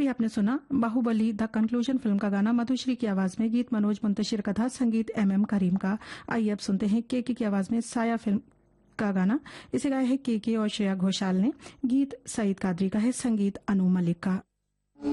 अभी आपने सुना बाहुबली द कंक्लूजन फिल्म का गाना मधुश्री की आवाज में, गीत मनोज मुंतशिर का था, संगीत MM करीम का। आइए अब सुनते हैं के की आवाज में साया फिल्म का गाना। इसे गाया है के और श्रेया घोषाल ने, गीत सईद कादरी का है, संगीत अनु मलिक का।